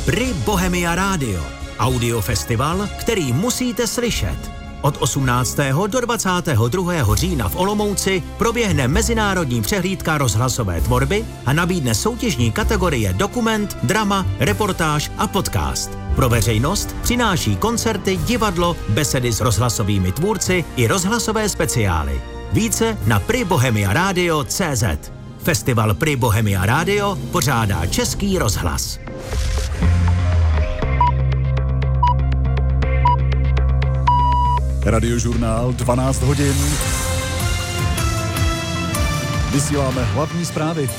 Pri Bohemia Radio. Audiofestival, který musíte slyšet. Od 18. do 22. října v Olomouci proběhne mezinárodní přehlídka rozhlasové tvorby a nabídne soutěžní kategorie dokument, drama, reportáž a podcast. Pro veřejnost přináší koncerty, divadlo, besedy s rozhlasovými tvůrci i rozhlasové speciály. Více na pribohemiaradio.cz. Festival Pri Bohemia Radio pořádá Český rozhlas. Radiožurnál 12 hodin. Vysíláme hlavní zprávy.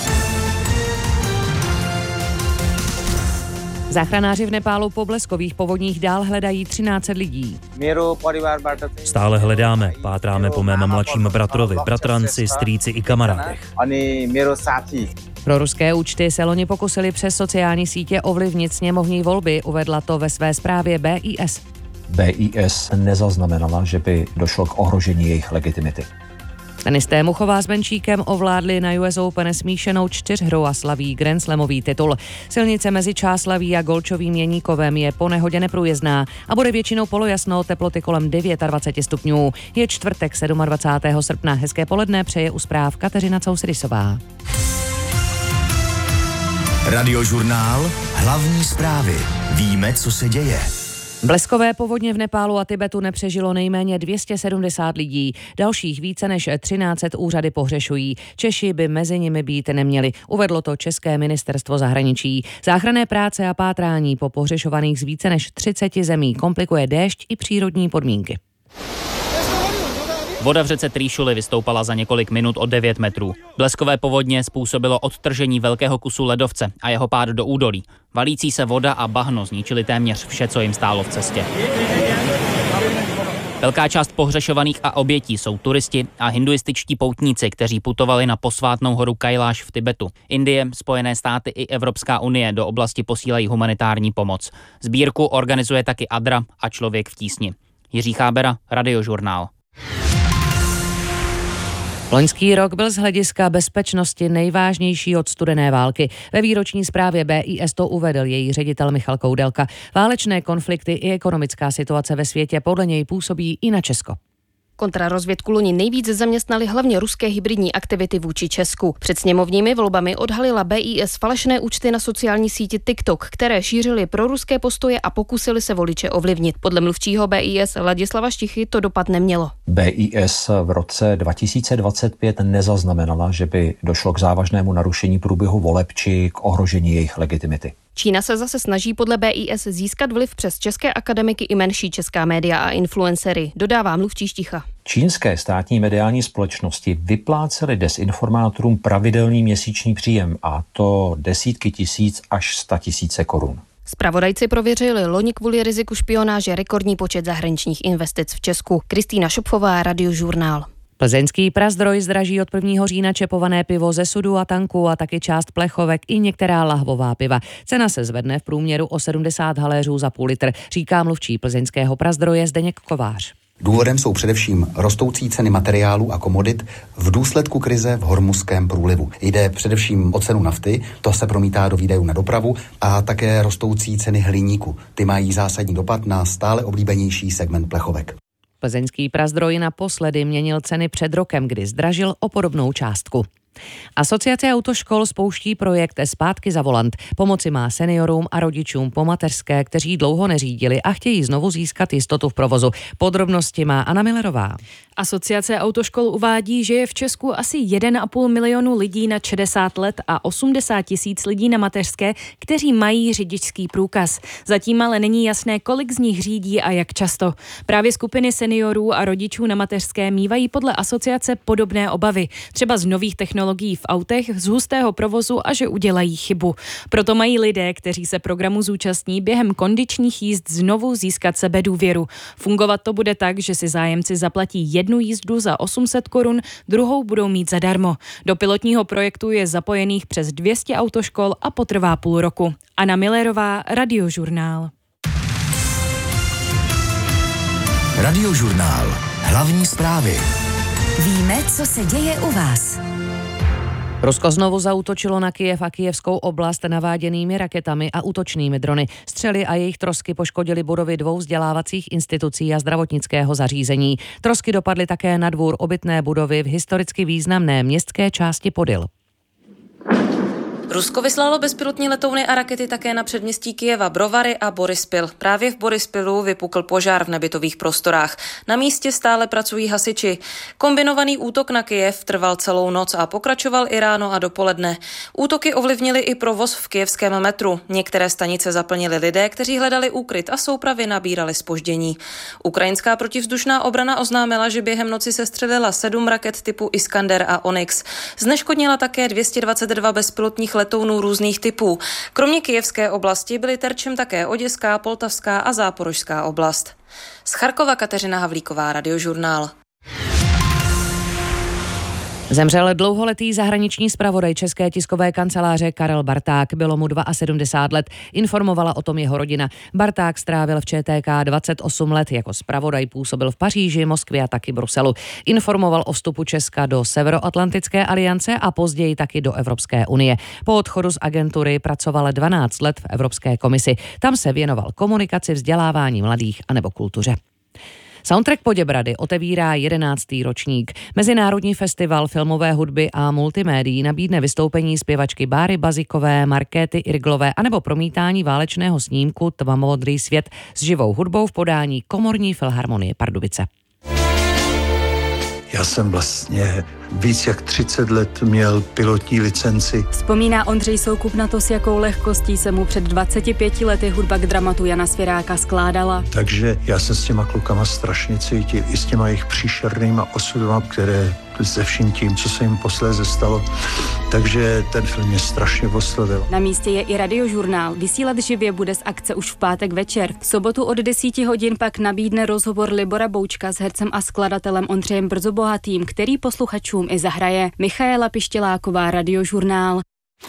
Záchranáři v Nepálu po bleskových povodních dál hledají 13 lidí. Stále hledáme, pátráme po mém mladším bratrovi, bratranci, strýci i kamarádech. Pro ruské účty se loni pokusili přes sociální sítě ovlivnit sněmovní volby, uvedla to ve své zprávě BIS. BIS nezaznamenala, že by došlo k ohrožení jejich legitimity. Tenisté Muchová s Benčíkem ovládli na US Open smíšenou 4hru a slaví Grand Slamový titul. Silnice mezi Čáslaví a Golčovým Jeníkovem je po nehodě neprůjezdná a bude většinou polojasno, teploty kolem 29 stupňů. Je čtvrtek 27. srpna. Hezké poledne přeje u zpráv Kateřina Cousridisová. Radiožurnál Hlavní zprávy. Víme, co se děje. Bleskové povodně v Nepálu a Tibetu nepřežilo nejméně 270 lidí. Dalších více než 13 úřady pohřešují. Češi by mezi nimi být neměli, uvedlo to České ministerstvo zahraničí. Záchranné práce a pátrání po pohřešovaných z více než 30 zemí komplikuje déšť i přírodní podmínky. Voda v řece Trýšuli vystoupala za několik minut o 9 metrů. Bleskové povodně způsobilo odtržení velkého kusu ledovce a jeho pád do údolí. Valící se voda a bahno zničili téměř vše, co jim stálo v cestě. Velká část pohřešovaných a obětí jsou turisti a hinduističtí poutníci, kteří putovali na posvátnou horu Kailáš v Tibetu. Indie, Spojené státy i Evropská unie do oblasti posílají humanitární pomoc. Sbírku organizuje taky Adra a Člověk v tísni. Jiří Chábera, Radiožurnál. Loňský rok byl z hlediska bezpečnosti nejvážnější od studené války. Ve výroční zprávě BIS to uvedl její ředitel Michal Koudelka. Válečné konflikty i ekonomická situace ve světě podle něj působí i na Česko. Kontrarozvědku loni nejvíc zaměstnaly hlavně ruské hybridní aktivity vůči Česku. Před sněmovními volbami odhalila BIS falešné účty na sociální síti TikTok, které šířily proruské postoje a pokusily se voliče ovlivnit. Podle mluvčího BIS Ladislava Štichy to dopad nemělo. BIS v roce 2025 nezaznamenala, že by došlo k závažnému narušení průběhu voleb či k ohrožení jejich legitimity. Čína se zase snaží podle BIS získat vliv přes české akademiky i menší česká média a influencery, dodává mluvčí Šticha. Čínské státní mediální společnosti vyplácely dezinformátorům pravidelný měsíční příjem, a to desítky tisíc až 100 000 korun. Zpravodajci prověřili loni kvůli riziku špionáže rekordní počet zahraničních investic v Česku. Kristýna Šupfová, Radiožurnál. Plzeňský Prazdroj zdraží od 1. října čepované pivo ze sudu a tanku a taky část plechovek i některá lahvová piva. Cena se zvedne v průměru o 70 haléřů za půl litr, říká mluvčí plzeňského Prazdroje Zdeněk Kovář. Důvodem jsou především rostoucí ceny materiálů a komodit v důsledku krize v Hormuzském průlivu. Jde především o cenu nafty, to se promítá do výdajů na dopravu, a také rostoucí ceny hliníku. Ty mají zásadní dopad na stále oblíbenější segment plechovek. Plzeňský Prazdroj naposledy měnil ceny před rokem, kdy zdražil o podobnou částku. Asociace autoškol spouští projekt Zpátky za volant. Pomoci má seniorům a rodičům po mateřské, kteří dlouho neřídili a chtějí znovu získat jistotu v provozu. Podrobnosti má Anna Millerová. Asociace autoškol uvádí, že je v Česku asi 1,5 milionu lidí nad 60 let a 80 000 lidí na mateřské, kteří mají řidičský průkaz. Zatím ale není jasné, kolik z nich řídí a jak často. Právě skupiny seniorů a rodičů na mateřské mívají podle asociace podobné obavy. Třeba z nových technologií v autech, z hustého provozu a že udělají chybu. Proto mají lidé, kteří se programu zúčastní, během kondičních jízd znovu získat sebedůvěru. Fungovat to bude tak, že si zájemci zaplatí jednu jízdu za 800 korun, druhou budou mít zadarmo. Do pilotního projektu je zapojených přes 200 autoškol a potrvá půl roku. Anna Millerová, Radiožurnál. Radiožurnál. Hlavní zprávy. Víme, co se děje u vás. Rusko znovu zaútočilo na Kyjev a kyjevskou oblast naváděnými raketami a útočnými drony. Střely a jejich trosky poškodily budovy 2 vzdělávacích institucí a zdravotnického zařízení. Trosky dopadly také na dvůr obytné budovy v historicky významné městské části Podyl. Rusko vyslalo bezpilotní letouny a rakety také na předměstí Kyjeva Brovary a Borispil. Právě v Borispilu vypukl požár v nebytových prostorách. Na místě stále pracují hasiči. Kombinovaný útok na Kyjev trval celou noc a pokračoval i ráno a dopoledne. Útoky ovlivnily i provoz v kyjevském metru. Některé stanice zaplnili lidé, kteří hledali úkryt a soupravy nabírali zpoždění. Ukrajinská protivzdušná obrana oznámila, že během noci sestřelila 7 raket typu Iskander a Onyx. Zneškodnila také 222 bezpilotních letounů různých typů. Kromě kyjevské oblasti byly terčem také Oděská, Poltavská a Záporožská oblast. Z Charkova Kateřina Havlíková, Radiožurnál. Zemřel dlouholetý zahraniční zpravodaj České tiskové kanceláře Karel Barták. Bylo mu 72 let, informovala o tom jeho rodina. Barták strávil v ČTK 28 let, jako zpravodaj působil v Paříži, Moskvě a taky Bruselu. Informoval o vstupu Česka do Severoatlantické aliance a později taky do Evropské unie. Po odchodu z agentury pracoval 12 let v Evropské komisi. Tam se věnoval komunikaci, vzdělávání mladých a nebo kultuře. Soundtrack Poděbrady otevírá 11. ročník. Mezinárodní festival filmové hudby a multimédií nabídne vystoupení zpěvačky Báry Bazikové, Markéty Irglové anebo promítání válečného snímku Tmavomodrý svět s živou hudbou v podání Komorní filharmonie Pardubice. Já jsem vlastně víc jak 30 let měl pilotní licenci. Vzpomíná Ondřej Soukup na to, s jakou lehkostí se mu před 25 lety hudba k dramatu Jana Svěráka skládala. Takže já se s těma klukama strašně cítil, i s těma jejich příšernýma osudama, které se vším tím, co se jim posléze stalo. Takže ten film mě strašně oslovil. Na místě je i Radiožurnál. Vysílat živě bude z akce už v pátek večer. V sobotu od 10 hodin pak nabídne rozhovor Libora Boučka s hercem a skladatelem Ondřejem Brzobohatým, který posluchačům i zahraje. Michaela Pištěláková, Radiožurnál.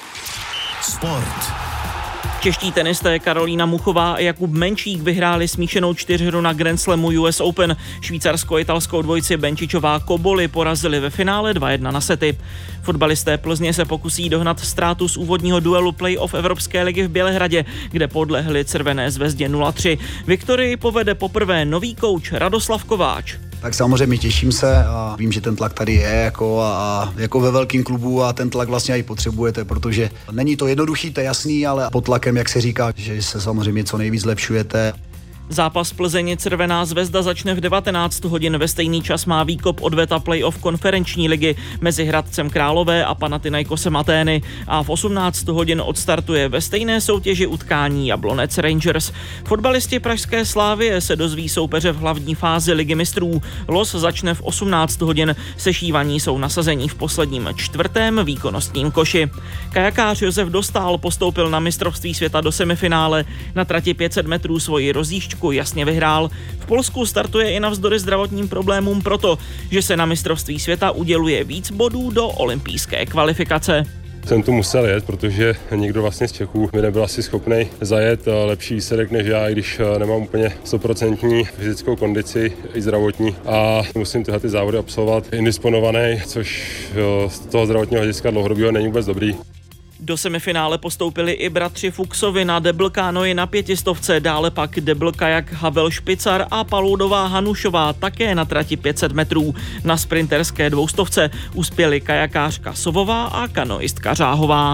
Sport. Čeští tenisté Karolína Muchová a Jakub Menčík vyhráli smíšenou 4hru na Grand Slamu US Open. Švýcarsko-italskou dvojici Benčičová Koboli porazili ve finále 2-1 na sety. Fotbalisté Plzně se pokusí dohnat ztrátu z úvodního duelu play-off Evropské ligy v Bělehradě, kde podlehli Červené zvezdě 0-3. Viktorii povede poprvé nový kouč Radoslav Kováč. Tak samozřejmě těším se a vím, že ten tlak tady je jako ve velkém klubu a ten tlak vlastně i potřebujete, protože není to jednoduchý, to je jasný, ale pod tlakem, jak se říká, že se samozřejmě co nejvíc zlepšujete. Zápas Plzeň Červená zvezda začne v 19 hodin. Ve stejný čas má výkop odveta playoff konferenční ligy mezi Hradcem Králové a Panathinaikosem Atény a v 18 hodin odstartuje ve stejné soutěži utkání Jablonec Rangers. Fotbalisti pražské Slavie se dozví soupeře v hlavní fázi ligy mistrů. Los začne v 18 hodin. Sešívaní jsou nasazení v posledním 4. výkonnostním koši. Kajakář Josef Dostál postoupil na mistrovství světa do semifinále. Na trati 500 metrů svoji rozjížďku jasně vyhrál. V Polsku startuje i navzdory zdravotním problémům proto, že se na mistrovství světa uděluje víc bodů do olympijské kvalifikace. Jsem tu musel jet, protože nikdo vlastně z Čechů mi nebyl asi schopný zajet lepší výsledek než já, i když nemám úplně 100% fyzickou kondici i zdravotní a musím tyhle závody absolvovat indisponovaný, což z toho zdravotního hlediska dlouhodobého není vůbec dobrý. Do semifinále postoupili i bratři Fuchsovi na debl kánoji na 500, dále pak debl kajak Havel Špicar a Paloudová Hanušová také na trati 500 metrů. Na sprinterské 200 uspěli kajakářka Sovová a kanoistka Řáhová.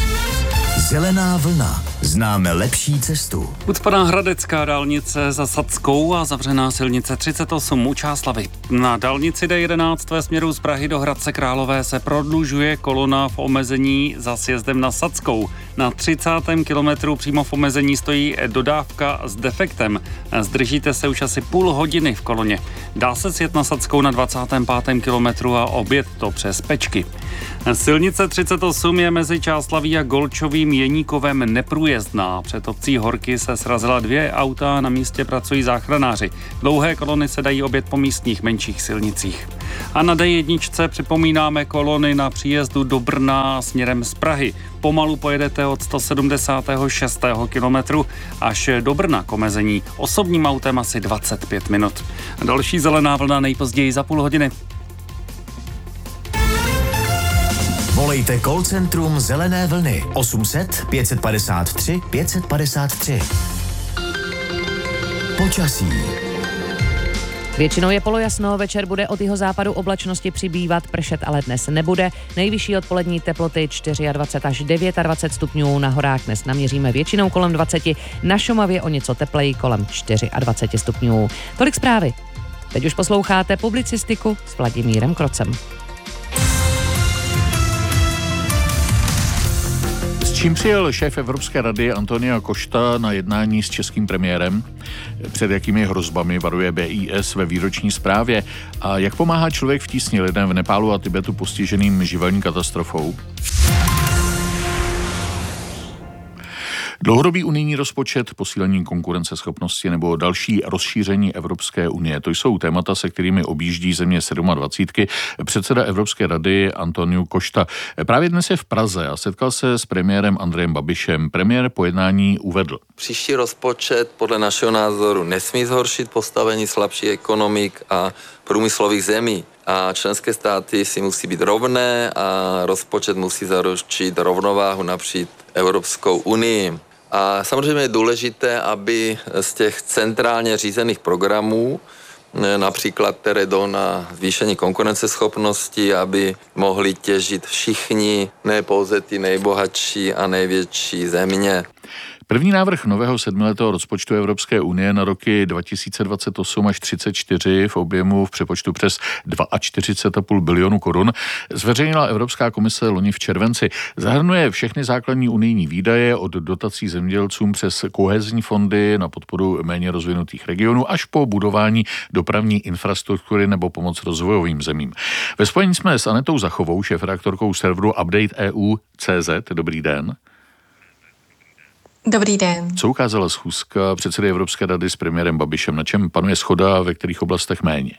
Zelená vlna. Známe lepší cestu. Ucpaná hradecká dálnice za Sadskou a zavřená silnice 38 u Čáslavy. Na dálnici D11 ve směru z Prahy do Hradce Králové se prodlužuje kolona v omezení za sjezdem na Sadskou. Na 30. kilometru přímo v omezení stojí dodávka s defektem. Zdržíte se už asi půl hodiny v koloně. Dá se sjet na Sadskou na 25. kilometru a objet to přes Pečky. Silnice 38 je mezi Čáslaví a Golčovým Jeníkovem neprůjezdná. Před obcí Horky se srazila 2 auta, na místě pracují záchranáři. Dlouhé kolony se dají objet po místních menších silnicích. A na D1 připomínáme kolony na příjezdu do Brna směrem z Prahy. Pomalu pojedete od 176. kilometru až do Brna k omezení. Osobním autem asi 25 minut. Další zelená vlna nejpozději za půl hodiny. Volej Volejte call centrum Zelené vlny 800 553 553. Počasí. Většinou je polojasno, večer bude od jihozápadu oblačnosti přibývat, pršet ale dnes nebude. Nejvyšší odpolední teploty 24 až 29 stupňů, na horách dnes naměříme většinou kolem 20, na Šumavě o něco tepleji kolem 24 stupňů. Tolik zprávy. Teď už posloucháte publicistiku s Vladimírem Krocem. Čím přijel šéf Evropské rady Antonio Costa na jednání s českým premiérem? Před jakými hrozbami varuje BIS ve výroční zprávě? A jak pomáhá člověk v tísni lidem v Nepálu a Tibetu postiženým živelní katastrofou? Dlouhodobý unijní rozpočet, posílení konkurenceschopnosti nebo další rozšíření Evropské unie. To jsou témata, se kterými objíždí země 27. Předseda Evropské rady Antonio Costa. Právě dnes je v Praze a setkal se s premiérem Andrejem Babišem. Premiér po jednání uvedl. Příští rozpočet podle našeho názoru nesmí zhoršit postavení slabších ekonomik a průmyslových zemí. A členské státy si musí být rovné a rozpočet musí zaručit rovnováhu napříč Evropskou unii. A samozřejmě je důležité, aby z těch centrálně řízených programů, například které jdou na zvýšení konkurenceschopnosti, aby mohli těžit všichni, ne pouze ty nejbohatší a největší země. První návrh nového sedmiletého rozpočtu Evropské unie na roky 2028 až 2034 v objemu v přepočtu přes 42,5 bilionu korun zveřejnila Evropská komise loni v červenci. Zahrnuje všechny základní unijní výdaje od dotací zemědělcům přes kohezní fondy na podporu méně rozvinutých regionů až po budování dopravní infrastruktury nebo pomoc rozvojovým zemím. Ve spojení jsme s Anetou Zachovou, šéfredaktorkou serveru Update EU.cz. Dobrý den. Dobrý den. Co ukázala schůzka předsedy Evropské rady s premiérem Babišem? Na čem panuje shoda a ve kterých oblastech méně?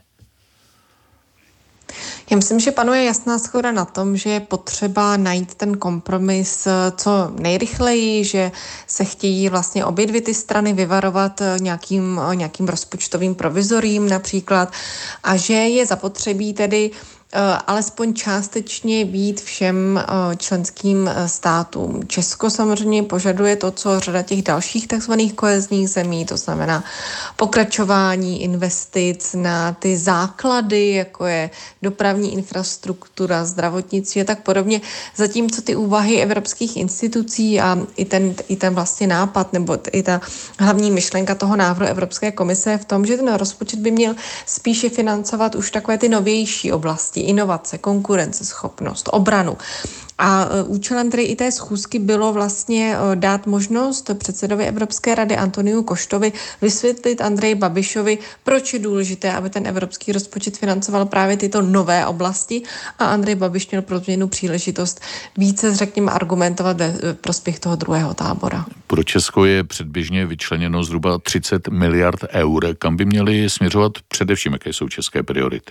Já myslím, že panuje jasná shoda na tom, že je potřeba najít ten kompromis co nejrychleji, že se chtějí vlastně obě dvě ty strany vyvarovat nějakým rozpočtovým provizorím například a že je zapotřebí tedy alespoň částečně vyjít všem členským státům. Česko samozřejmě požaduje to, co řada těch dalších takzvaných kohezních zemí, to znamená pokračování investic na ty základy, jako je dopravní infrastruktura, zdravotnictví a tak podobně. Zatímco ty úvahy evropských institucí a i ten vlastně nápad, nebo i ta hlavní myšlenka toho návrhu Evropské komise je v tom, že ten rozpočet by měl spíše financovat už takové ty novější oblasti, inovace, konkurenceschopnost, obranu. A účelem tedy i té schůzky bylo vlastně dát možnost předsedovi Evropské rady Antoniu Costovi vysvětlit Andreji Babišovi, proč je důležité, aby ten evropský rozpočet financoval právě tyto nové oblasti a Andrej Babiš měl pro změnu příležitost více, řekněme, argumentovat ve prospěch toho druhého tábora. Pro Česko je předběžně vyčleněno zhruba 30 miliard eur. Kam by měly směřovat především, jaké jsou české priority?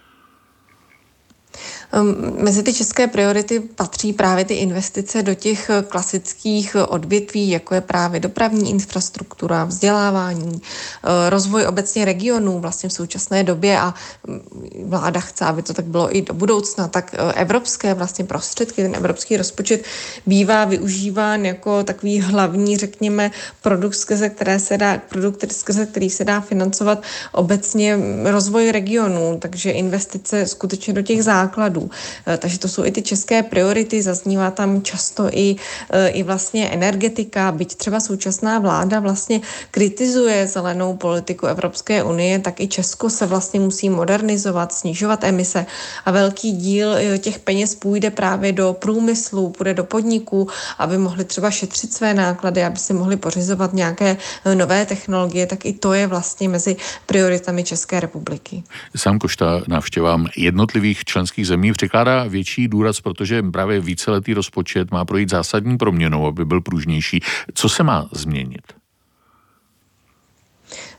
Mezi ty české priority patří právě ty investice do těch klasických odvětví, jako je právě dopravní infrastruktura, vzdělávání, rozvoj obecně regionů vlastně v současné době a vláda chce, aby to tak bylo i do budoucna, tak evropské vlastně prostředky, ten evropský rozpočet bývá využíván jako takový hlavní, řekněme, produkt, skrze který se dá financovat obecně rozvoj regionů, takže investice skutečně do těch základů. Takže to jsou i ty české priority, zaznívá tam často i vlastně energetika, byť třeba současná vláda vlastně kritizuje zelenou politiku Evropské unie, tak i Česko se vlastně musí modernizovat, snižovat emise a velký díl těch peněz půjde právě do průmyslu, půjde do podniků, aby mohli třeba šetřit své náklady, aby si mohli pořizovat nějaké nové technologie, tak i to je vlastně mezi prioritami České republiky. Sám Costa návštěvám jednotlivých členských zemí přikládá větší důraz, protože právě víceletý rozpočet má projít zásadní proměnou, aby byl pružnější. Co se má změnit?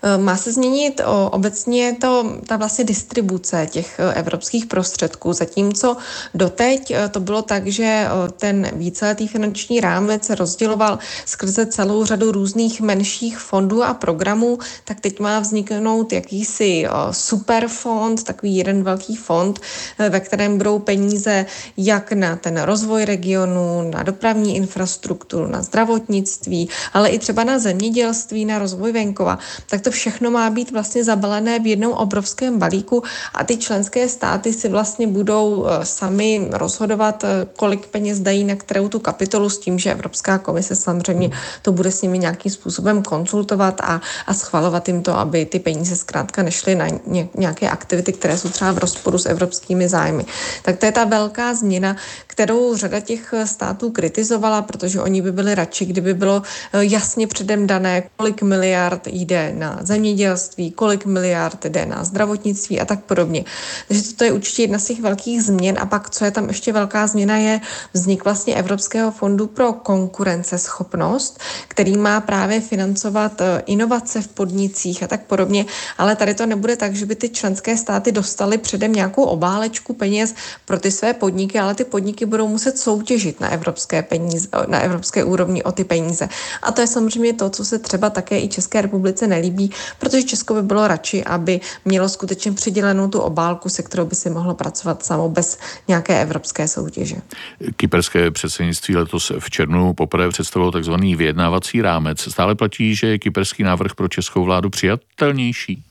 Má se změnit obecně ta vlastně distribuce těch evropských prostředků, zatímco doteď to bylo tak, že ten víceletý finanční rámec se rozděloval skrze celou řadu různých menších fondů a programů, tak teď má vzniknout jakýsi superfond, takový jeden velký fond, ve kterém budou peníze jak na ten rozvoj regionu, na dopravní infrastrukturu, na zdravotnictví, ale i třeba na zemědělství, na rozvoj venkova. Tak to všechno má být vlastně zabalené v jednom obrovském balíku a ty členské státy si vlastně budou sami rozhodovat, kolik peněz dají na kterou tu kapitolu, s tím, že Evropská komise samozřejmě to bude s nimi nějakým způsobem konzultovat a schvalovat jim to, aby ty peníze zkrátka nešly na nějaké aktivity, které jsou třeba v rozporu s evropskými zájmy. Tak to je ta velká změna, kterou řada těch států kritizovala, protože oni by byli radši, kdyby bylo jasně předem dané, kolik miliard jde na zemědělství, kolik miliard jde na zdravotnictví a tak podobně. Takže to je určitě jedna z těch velkých změn. A pak, co je tam ještě velká změna, je vznik vlastně Evropského fondu pro konkurenceschopnost, který má právě financovat inovace v podnicích a tak podobně. Ale tady to nebude tak, že by ty členské státy dostaly předem nějakou obálečku peněz pro ty své podniky, ale ty podniky budou muset soutěžit na evropské úrovni o ty peníze. A to je samozřejmě to, co se třeba také i České republice nelíbí, protože Česko by bylo radši, aby mělo skutečně přidělenou tu obálku, se kterou by si mohlo pracovat samo bez nějaké evropské soutěže. Kyperské předsednictví letos v červnu poprvé představilo takzvaný vyjednávací rámec. Stále platí, že je kyperský návrh pro českou vládu přijatelnější?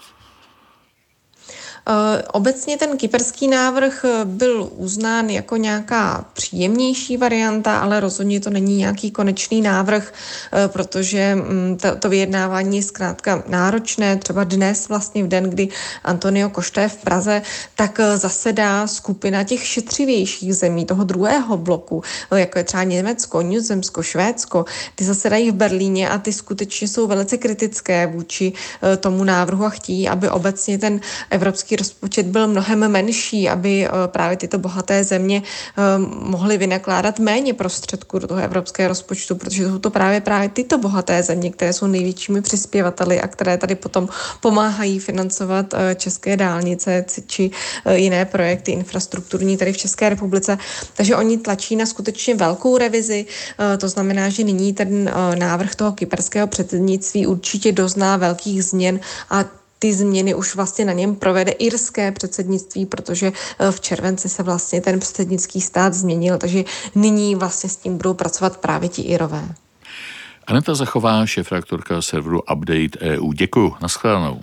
Obecně ten kyperský návrh byl uznán jako nějaká příjemnější varianta, ale rozhodně to není nějaký konečný návrh, protože to vyjednávání je zkrátka náročné. Třeba dnes, vlastně v den, kdy Antonio Costa je v Praze, tak zasedá skupina těch šetřivějších zemí, toho druhého bloku, jako je třeba Německo, Nizozemsko, Švédsko, ty zasedají v Berlíně a ty skutečně jsou velice kritické vůči tomu návrhu a chtějí, aby obecně ten evropský rozpočet byl mnohem menší, aby právě tyto bohaté země mohly vynakládat méně prostředků do toho evropského rozpočtu, protože jsou to právě tyto bohaté země, které jsou největšími přispěvateli a které tady potom pomáhají financovat české dálnice či jiné projekty infrastrukturní tady v České republice. Takže oni tlačí na skutečně velkou revizi. To znamená, že nyní ten návrh toho kyperského předsednictví určitě dozná velkých změn a ty změny už vlastně na něm provede irské předsednictví, protože v červenci se vlastně ten předsednický stát změnil, takže nyní vlastně s tím budou pracovat právě ti Irové. Aneta Zachová, šéfredaktorka serveru Update EU. Děkuju, nashledanou.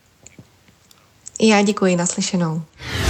Já děkuji, naslyšenou.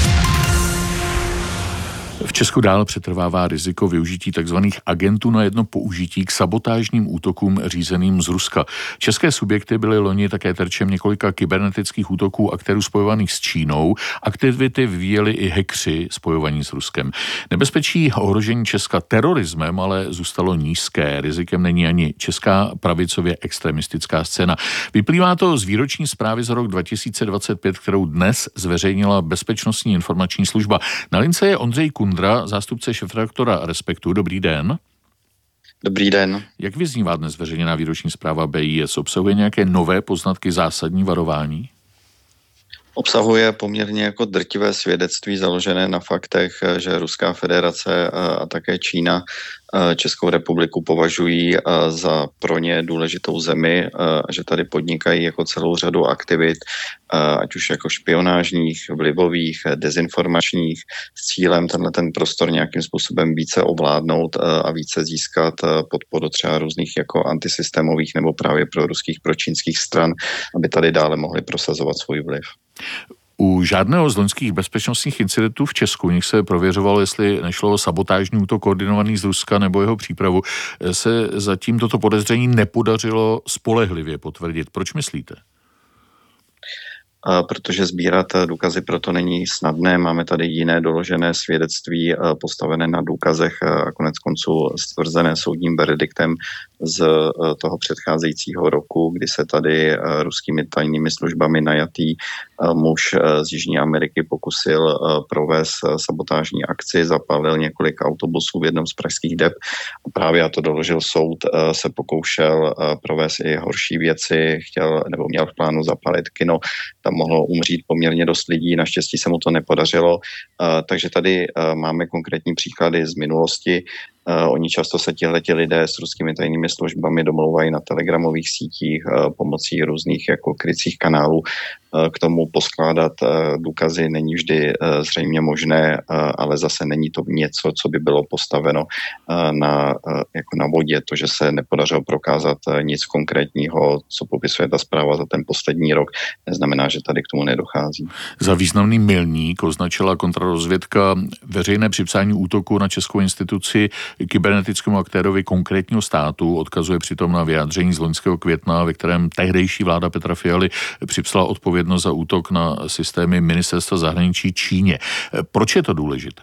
V Česku dál přetrvává riziko využití tzv. Agentů na jedno použití k sabotážním útokům řízeným z Ruska. České subjekty byly loni také terčem několika kybernetických útoků aktérů spojovaných s Čínou. Aktivity vyvíjeli i hackři spojovaní s Ruskem. Nebezpečí ohrožení Česka terorismem ale zůstalo nízké. Rizikem není ani česká pravicově extremistická scéna. Vyplývá to z výroční zprávy za rok 2025, kterou dnes zveřejnila Bezpečnostní informační služba. Na lince je Ondřej Kundra, zástupce šéfredaktora Respektu. Dobrý den. Dobrý den. Jak vyznívá dnes zveřejněná výroční zpráva BIS? Obsahuje nějaké nové poznatky, zásadní varování? Obsahuje poměrně jako drtivé svědectví založené na faktech, že Ruská federace a také Čína Českou republiku považují za pro ně důležitou zemi, že tady podnikají jako celou řadu aktivit, ať už jako špionážních, vlivových, dezinformačních, s cílem ten prostor nějakým způsobem více ovládnout a více získat podporu třeba různých jako antisystémových nebo právě proruských, pročínských stran, aby tady dále mohli prosazovat svůj vliv. U žádného z loňských bezpečnostních incidentů v Česku, v nich se prověřovalo, jestli nešlo o sabotážní útok koordinovaný z Ruska nebo jeho přípravu, se zatím toto podezření nepodařilo spolehlivě potvrdit. Proč myslíte? Protože sbírat důkazy proto není snadné. Máme tady jiné doložené svědectví postavené na důkazech a konec konců stvrzené soudním verdiktem z toho předcházejícího roku, kdy se tady ruskými tajnými službami najatý muž z Jižní Ameriky pokusil provést sabotážní akci, zapálil několik autobusů v jednom z pražských dep. Právě, a to doložil soud, se pokoušel provést i horší věci, měl v plánu zapálit kino, tam mohlo umřít poměrně dost lidí, naštěstí se mu to nepodařilo, takže tady máme konkrétní příklady z minulosti. Oni často se tihleti lidé s ruskými tajnými službami domlouvají na telegramových sítích pomocí různých jako krycích kanálů. K tomu poskládat důkazy není vždy zřejmě možné, ale zase není to něco, co by bylo postaveno na vodě. To, že se nepodařilo prokázat nic konkrétního, co popisuje ta zpráva za ten poslední rok, neznamená, že tady k tomu nedochází. Za významný milník označila kontrarozvědka veřejné připsání útoku na českou instituci kybernetickému aktérovi konkrétního státu. Odkazuje přitom na vyjádření z loňského května, ve kterém tehdejší vláda Petra Fialy připsala odpovědnost za útok na systémy ministerstva zahraničí Číně. Proč je to důležité?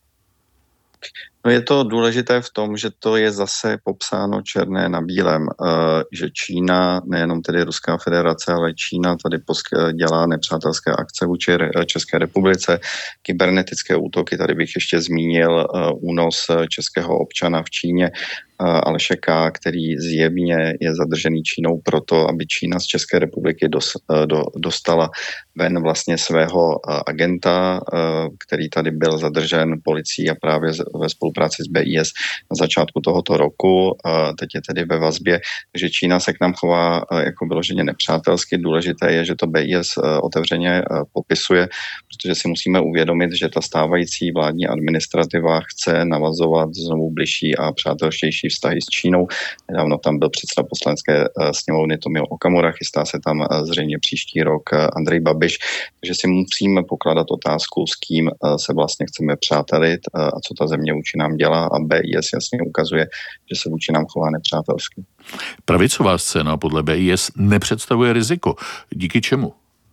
No je to důležité v tom, že to je zase popsáno černé na bílém, že Čína, nejenom tedy Ruská federace, ale Čína tady dělá nepřátelské akce vůči České republice, kybernetické útoky, tady bych ještě zmínil únos českého občana v Číně, Aleše K., který zjevně je zadržený Čínou proto, aby Čína z České republiky dostala ven vlastně svého agenta, který tady byl zadržen policií a právě ve spolupráci s BIS na začátku tohoto roku. Teď je tedy ve vazbě, takže Čína se k nám chová jako vyloženě nepřátelsky. Důležité je, že to BIS otevřeně popisuje, protože si musíme uvědomit, že ta stávající vládní administrativa chce navazovat znovu bližší a přátelštější vztahy s Čínou. Nedávno tam byl předseda poslanecké sněmovny Tomio Okamura, chystá se tam zřejmě příští rok Andrej Babiš, takže si musíme pokládat otázku, s kým se vlastně chceme přátelit a co ta země vůči nám dělá, a BIS jasně ukazuje, že se vůči nám chová nepřátelsky. Pravicová scéna podle BIS nepředstavuje riziko. Díky čemu?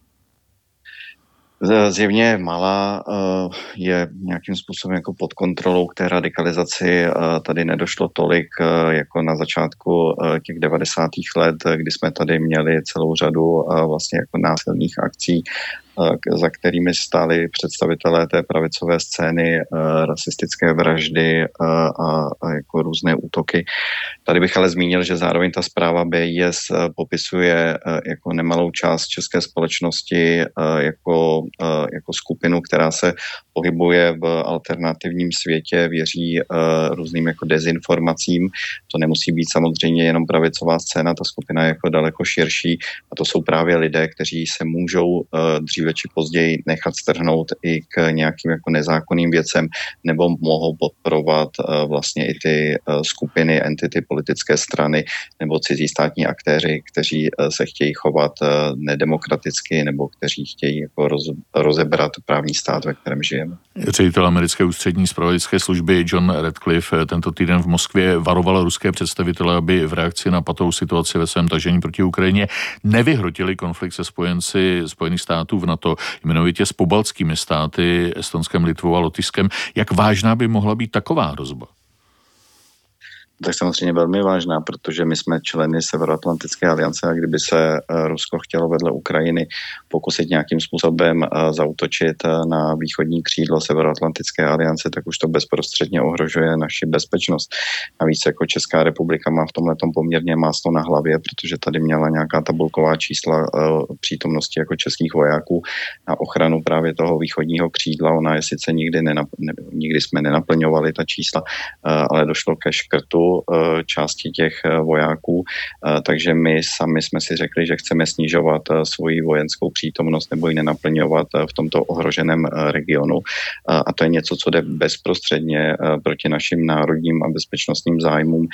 Zjevně malá, je nějakým způsobem jako pod kontrolou, k té radikalizaci tady nedošlo tolik jako na začátku těch 90. let, kdy jsme tady měli celou řadu vlastně jako násilných akcí, za kterými stáli představitelé té pravicové scény, rasistické vraždy a jako různé útoky. Tady bych ale zmínil, že zároveň ta zpráva BIS popisuje jako nemalou část české společnosti jako skupinu, která se pohybuje v alternativním světě, věří různým jako dezinformacím. To nemusí být samozřejmě jenom pravicová scéna, ta skupina je jako daleko širší a to jsou právě lidé, kteří se můžou dříve či později nechat strhnout i k nějakým jako nezákonným věcem, nebo mohou podporovat vlastně i ty skupiny, entity, politické strany nebo cizí státní aktéři, kteří se chtějí chovat nedemokraticky nebo kteří chtějí jako rozebrat právní stát, ve kterém žijeme. Ředitel americké ústřední zpravodajské služby John Ratcliffe tento týden v Moskvě varoval ruské představitele, aby v reakci na patovou situaci ve svém tažení proti Ukrajině nevyhrotili konflikt se spojenci Spojených států v NATO, jmenovitě s pobaltskými státy, Estonskem, Litvou a Lotyšskem. Jak vážná by mohla být taková hrozba? Tak samozřejmě velmi vážná, protože my jsme členy Severoatlantické aliance a kdyby se Rusko chtělo vedle Ukrajiny pokusit nějakým způsobem zaútočit na východní křídlo Severoatlantické aliance, tak už to bezprostředně ohrožuje naši bezpečnost. Navíc jako Česká republika má v tomhletom poměrně máslo na hlavě, protože tady měla nějaká tabulková čísla přítomnosti jako českých vojáků na ochranu právě toho východního křídla. Ona je sice nikdy jsme nenaplňovali ta čísla, ale došlo ke škrtu části těch vojáků, takže my sami jsme si řekli, že chceme snižovat svoji vojenskou přítomnost nebo ji nenaplňovat v tomto ohroženém regionu. A to je něco, co jde bezprostředně proti našim národním a bezpečnostním zájmům.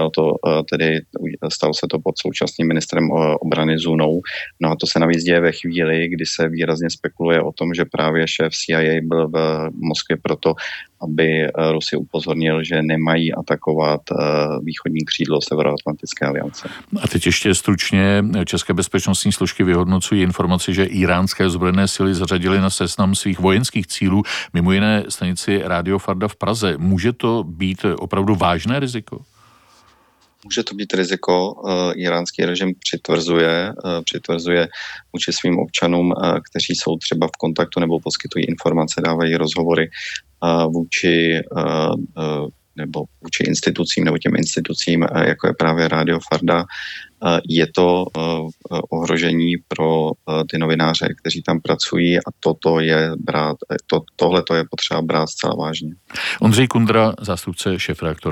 Stalo se to pod současným ministrem obrany Zunou. No a to se navíc děje ve chvíli, kdy se výrazně spekuluje o tom, že právě šéf CIA byl v Moskvě proto, aby Rusy upozornil, že nemají atakovat východní křídlo Severoatlantické aliance. A teď ještě stručně, české bezpečnostní složky vyhodnocují informaci, že iránské ozbrojené síly zařadily na seznam svých vojenských cílů mimo jiné stanici Rádio Farda v Praze. Může to být opravdu vážné riziko? Může to být riziko, iránský režim přitvrzuje vůči svým občanům, kteří jsou třeba v kontaktu nebo poskytují informace, dávají rozhovory vůči institucím nebo těm institucím, jako je právě Rádio Farda. Je to ohrožení pro ty novináře, kteří tam pracují, a tohle je potřeba brát zcela vážně. Ondřej Kundra, zástupce šéfredaktora